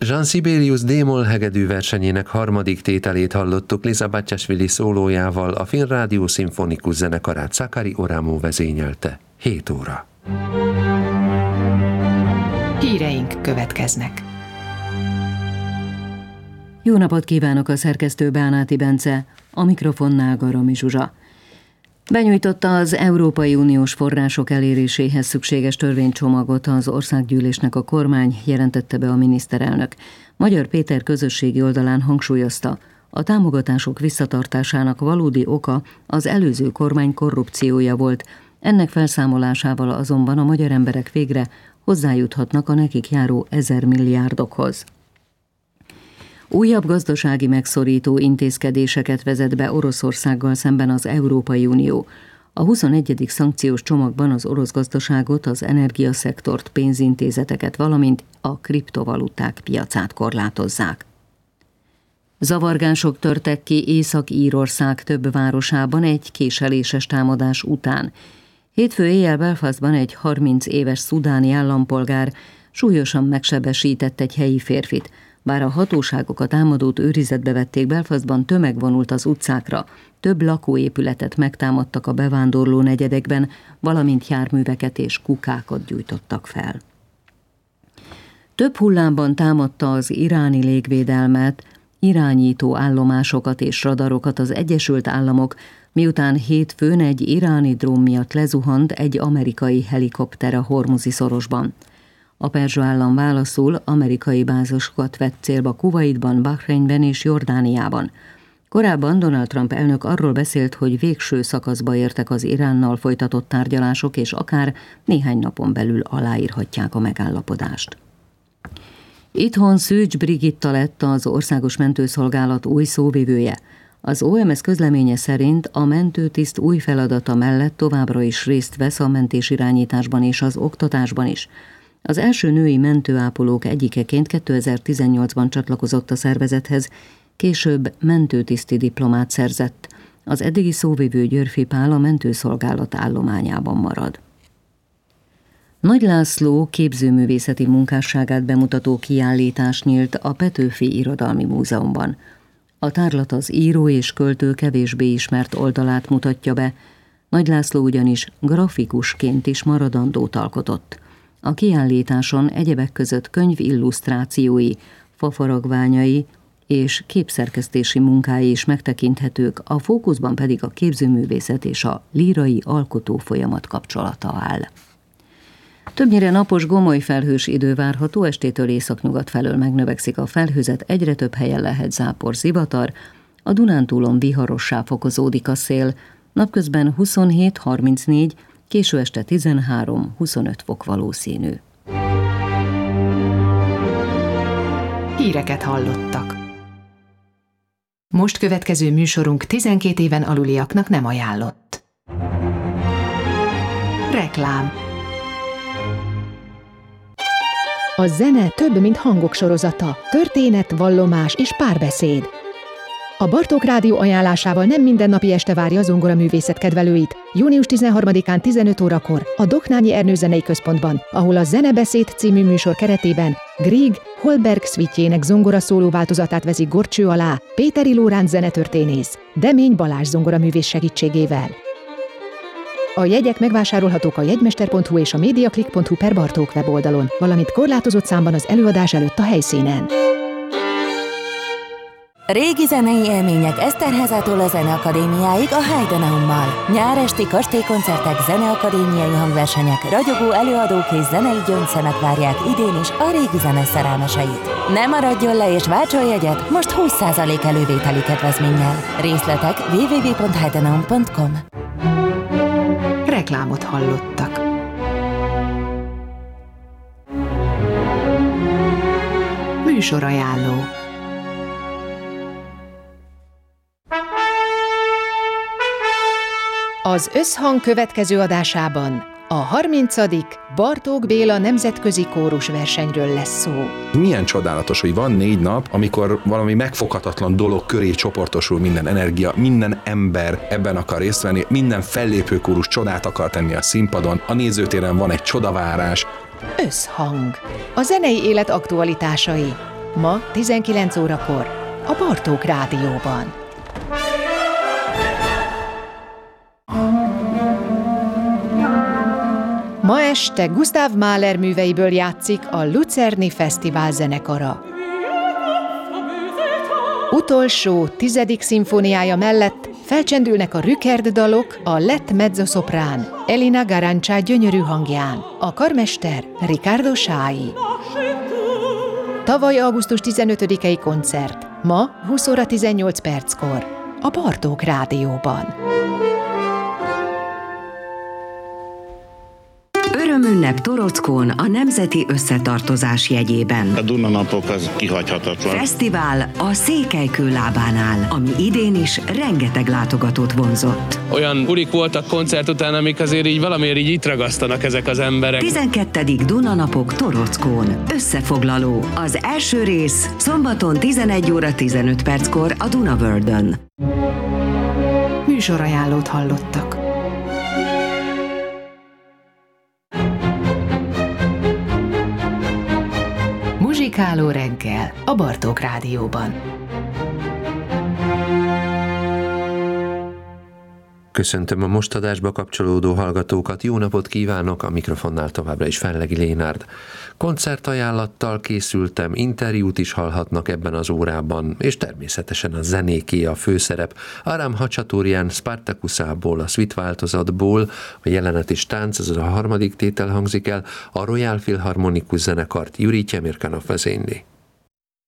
Jean Sibelius D-moll hegedű versenyének harmadik tételét hallottuk Liza Batyásvili szólójával, a Finn Rádió szimfonikus zenekarát Sakari Oramo vezényelte. 7 óra. Híreink következnek. Jó napot kívánok, a szerkesztő Bánáti Bence, a mikrofonnál Garomi Zsuzsa. Benyújtotta az Európai Uniós források eléréséhez szükséges törvénycsomagot az országgyűlésnek a kormány, jelentette be a miniszterelnök. Magyar Péter közösségi oldalán hangsúlyozta, a támogatások visszatartásának valódi oka az előző kormány korrupciója volt, ennek felszámolásával azonban a magyar emberek végre hozzájuthatnak a nekik járó 1000 milliárdokhoz. Újabb gazdasági megszorító intézkedéseket vezet be Oroszországgal szemben az Európai Unió. A 21. szankciós csomagban az orosz gazdaságot, az energiaszektort, pénzintézeteket, valamint a kriptovaluták piacát korlátozzák. Zavargások törtek ki Észak-Írország több városában egy késeléses támadás után. Hétfő éjjel Belfastban egy 30 éves szudáni állampolgár súlyosan megsebesített egy helyi férfit. Bár a hatóságok a támadót őrizetbe vették, Belfastban tömeg vonult az utcákra. Több lakóépületet megtámadtak a bevándorló negyedekben, valamint járműveket és kukákat gyújtottak fel. Több hullámban támadta az iráni légvédelmet, irányító állomásokat és radarokat az Egyesült Államok, miután hétfőn egy iráni drón miatt lezuhant egy amerikai helikopter a Hormuzi szorosban. A perzsa állam válaszul amerikai bázisokat vett célba Kuwaitban, Bahreinben és Jordániában. Korábban Donald Trump elnök arról beszélt, hogy végső szakaszba értek az Iránnal folytatott tárgyalások, és akár néhány napon belül aláírhatják a megállapodást. Itthon Szűcs Brigitta lett az Országos Mentőszolgálat új szóvivője. Az OMS közleménye szerint a mentőtiszt új feladata mellett továbbra is részt vesz a mentésirányításban és az oktatásban is. Az első női mentőápolók egyikeként 2018-ban csatlakozott a szervezethez, később mentőtiszti diplomát szerzett. Az eddigi szóvivő Györfi Pál a mentőszolgálat állományában marad. Nagy László képzőművészeti munkásságát bemutató kiállítás nyílt a Petőfi Irodalmi Múzeumban. A tárlat az író és költő kevésbé ismert oldalát mutatja be, Nagy László ugyanis grafikusként is maradandót alkotott. A kiállításon egyebek között könyvillusztrációi, fafaragványai és képszerkesztési munkái is megtekinthetők, a fókuszban pedig a képzőművészet és a lírai alkotó folyamat kapcsolata áll. Többnyire napos, gomoly felhős idő várható, estétől északnyugat felől megnövekszik a felhőzet, egyre több helyen lehet zápor, zivatar, a Dunántúlon viharossá fokozódik a szél, napközben 27-34, késő este 13-25 fok valószínű. Híreket hallottak. Most következő műsorunk 12 éven aluliaknak nem ajánlott. Reklám. A zene több, mint hangok sorozata, történet, vallomás és párbeszéd. A Bartók Rádió ajánlásával nem mindennapi este várja a zongoraművészet kedvelőit. Június 13-án 15 órakor a Doknányi Ernő Zenei Központban, ahol a Zenebeszéd című műsor keretében Grieg Holberg szvitjének zongora szóló változatát veszi górcső alá Péteri Lóránc zenetörténész, Demény Balázs zongoraművész segítségével. A jegyek megvásárolhatók a jegymester.hu és a mediaclick.hu/Bartók weboldalon, valamint korlátozott számban az előadás előtt a helyszínen. Régi zenei élmények Eszterházától a Zeneakadémiáig a Heidenaummal. Nyáresti kastélykoncertek, zeneakadémiai hangversenyek, ragyogó előadók és zenei gyöngyszemek várják idén is a régi zene szerelmeseit. Ne maradjon le és váltson jegyet most 20% elővételi kedvezménnyel. Részletek www.heidenaum.com. Reklámot hallottak. Műsorajánló. Az Összhang következő adásában a 30. Bartók Béla nemzetközi kórus versenyről lesz szó. Milyen csodálatos, hogy van 4 nap, amikor valami megfoghatatlan dolog köré csoportosul minden energia, minden ember ebben akar részt venni, minden fellépő kórus csodát akar tenni a színpadon, a nézőtéren van egy csodavárás. Összhang. A zenei élet aktualitásai. Ma 19 órakor a Bartók Rádióban. Ma este Gustav Mahler műveiből játszik a Lucerni Fesztivál zenekara. Utolsó 10. szimfóniája mellett felcsendülnek a Rückert dalok a lett mezzoszoprán Elina Garancsa gyönyörű hangján, a karmester Riccardo Sái. Tavaly augusztus 15-i koncert, ma 20 óra 18 perckor a Bartók Rádióban. Örömünnep Torockón a Nemzeti Összetartozás jegyében. A Duna-napok az kihagyhatatlan. Fesztivál a Székelykő lábánál, ami idén is rengeteg látogatót vonzott. Olyan bulik voltak koncert után, amik azért így valamiért így itt ragasztanak ezek az emberek. 12. Duna-napok Torockón. Összefoglaló. Az első rész szombaton 11 óra 15 perckor a Dunavördön. Műsorajánlót hallottak. Muzsikáló reggel a Bartók Rádióban. Köszöntöm a most adásba kapcsolódó hallgatókat, jó napot kívánok, a mikrofonnál továbbra is Fellegi Lénárd. Koncertajánlattal készültem, interjút is hallhatnak ebben az órában, és természetesen a zenéké a főszerep. Aram Hachaturjan Spartakusából, a suite változatból, a jelenet és tánc, ez a harmadik tétel hangzik el, a Royal Philharmonikus zenekart Jurij Temirkanov vezényli.